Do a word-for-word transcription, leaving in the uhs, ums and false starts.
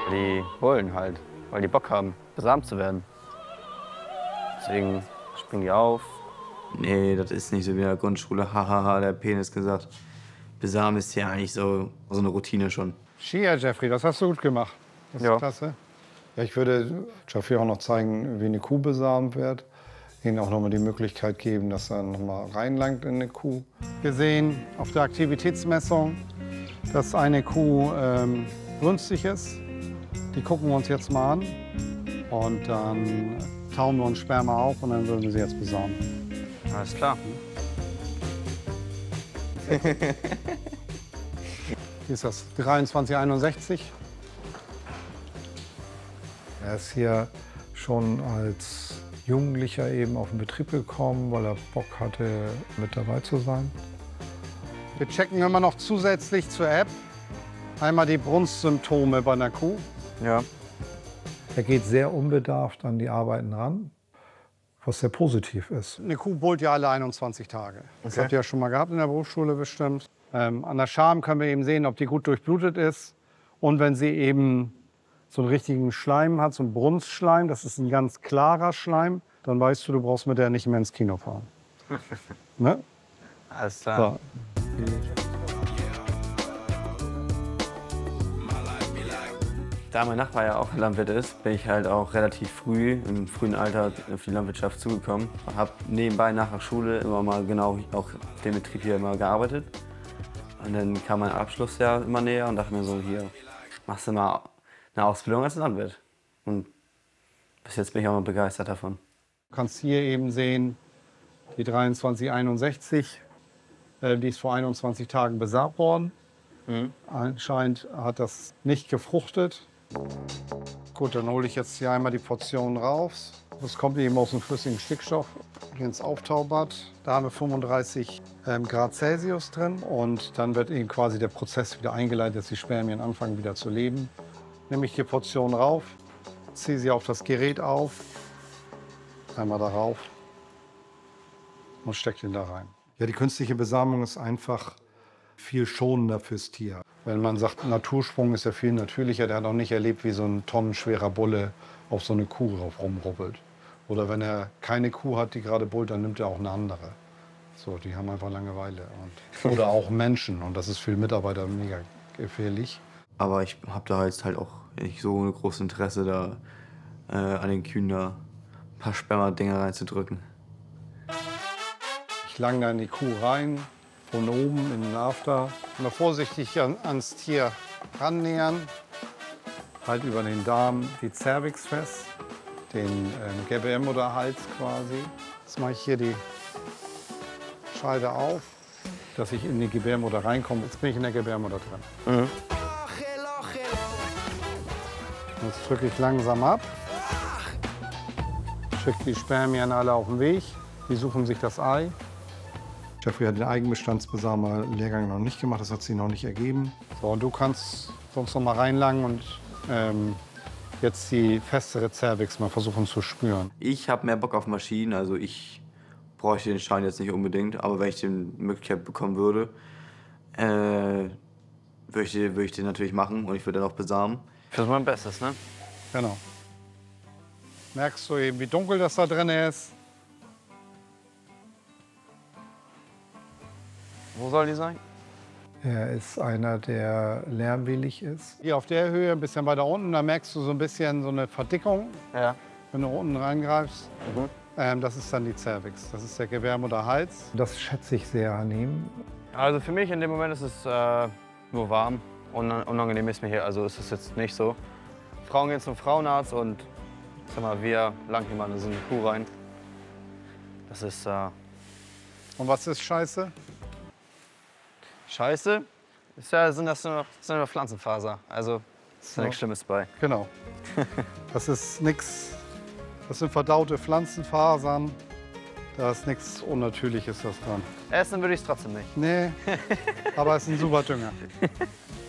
Die wollen halt, weil die Bock haben, besamt zu werden. Deswegen springen die auf. Nee, das ist nicht so wie in der Grundschule. Hahaha, der Penis gesagt. Besamen ist ja eigentlich so, so eine Routine schon. Skier, Jeffrey, das hast du gut gemacht. Das ist Ja. klasse. Ja, ich würde Jeffrey auch noch zeigen, wie eine Kuh besamt wird. Ihnen auch noch mal die Möglichkeit geben, dass er noch mal reinlangt in eine Kuh. Wir sehen auf der Aktivitätsmessung, dass eine Kuh ähm, brünstig ist. Die gucken wir uns jetzt mal an. Und dann tauen wir uns Sperma auf und dann würden wir sie jetzt besamen. Alles klar. Wie ist das? dreiundzwanzig einundsechzig. Er ist hier schon als Jugendlicher eben auf den Betrieb gekommen, weil er Bock hatte, mit dabei zu sein. Wir checken immer noch zusätzlich zur App einmal die Brunstsymptome bei einer Kuh. Ja. Er geht sehr unbedarft an die Arbeiten ran, was sehr positiv ist. Eine Kuh bullt ja alle einundzwanzig Tage. Das Okay. habt ihr ja schon mal gehabt in der Berufsschule bestimmt. Ähm, an der Scham können wir eben sehen, ob die gut durchblutet ist. Und wenn sie eben so einen richtigen Schleim hat, so einen Brunstschleim, das ist ein ganz klarer Schleim, dann weißt du, du brauchst mit der nicht mehr ins Kino fahren. Ne? Alles klar. So. Da mein Nachbar ja auch Landwirt ist, bin ich halt auch relativ früh, im frühen Alter, auf die Landwirtschaft zugekommen. Habe nebenbei nach der Schule immer mal genau auch auf dem Betrieb hier immer gearbeitet. Und dann kam mein Abschlussjahr immer näher und dachte mir so, hier, machst du mal eine Ausbildung als Landwirt. Und bis jetzt bin ich auch noch begeistert davon. Du kannst hier eben sehen, die dreiundzwanzig einundsechzig, äh, die ist vor einundzwanzig Tagen besamt worden. Mhm. Anscheinend hat das nicht gefruchtet. Gut, dann hole ich jetzt hier einmal die Portion raus. Das kommt eben aus dem flüssigen Stickstoff hier ins Auftaubad. Da haben wir fünfunddreißig ähm, Grad Celsius drin und dann wird eben quasi der Prozess wieder eingeleitet, dass die Spermien anfangen wieder zu leben. Nehme ich die Portion rauf, ziehe sie auf das Gerät auf, einmal darauf und stecke den da rein. Ja, die künstliche Besamung ist einfach viel schonender fürs Tier. Wenn man sagt, Natursprung ist ja viel natürlicher, der hat auch nicht erlebt, wie so ein tonnenschwerer Bulle auf so eine Kuh drauf rumrubbelt. Oder wenn er keine Kuh hat, die gerade bullt, dann nimmt er auch eine andere. So, die haben einfach Langeweile. Und, oder auch Menschen. Und das ist für Mitarbeiter mega gefährlich. Aber ich habe da jetzt halt auch nicht so ein großes Interesse, da äh, an den Kühen da ein paar Sperma-Dinger reinzudrücken. Ich lang da in die Kuh rein, von oben in den After. Mal vorsichtig an, ans Tier rannähern. Halt über den Darm die Cervix fest, den ähm, G B M oder Hals quasi. Jetzt mache ich hier die Scheide auf, dass ich in die Gebärmutter reinkomme. Jetzt bin ich in der Gebärmutter drin. Mhm. Jetzt drücke ich langsam ab. Schicke die Spermien alle auf den Weg. Die suchen sich das Ei. Jeffrey hat den Eigenbestandsbesamer-Lehrgang noch nicht gemacht, das hat sich noch nicht ergeben. So, und du kannst sonst noch mal reinlangen und ähm, jetzt die festere Cervix mal versuchen zu spüren. Ich habe mehr Bock auf Maschinen, also ich bräuchte den Schein jetzt nicht unbedingt, aber wenn ich die Möglichkeit bekommen würde, äh, würde ich, würd ich den natürlich machen und ich würde dann auch besamen. Versuch mein Bestes, ne? Genau. Merkst du eben, wie dunkel das da drin ist? Wo soll die sein? Er ist einer, der lärmwillig ist. Hier auf der Höhe, ein bisschen weiter unten, da merkst du so ein bisschen so eine Verdickung, Ja. wenn du unten reingreifst. Mhm. Ähm, das ist dann die Cervix, das ist der Gebärmutterhals. Das schätze ich sehr an ihm. Also für mich in dem Moment ist es äh, nur warm. Un unangenehm ist mir hier, also ist es jetzt nicht so. Frauen gehen zum Frauenarzt und sag mal, wir langen hier mal in so eine Kuh rein. Das ist äh, Und was ist scheiße? scheiße. Ist ja, sind das nur, sind nur Pflanzenfaser. Also ist So. nichts Schlimmes bei. Genau. Das ist nix. Das sind verdaute Pflanzenfasern. Da ist nichts Unnatürliches das dran. Essen würde ich es trotzdem nicht. Nee, aber es ist ein super Dünger.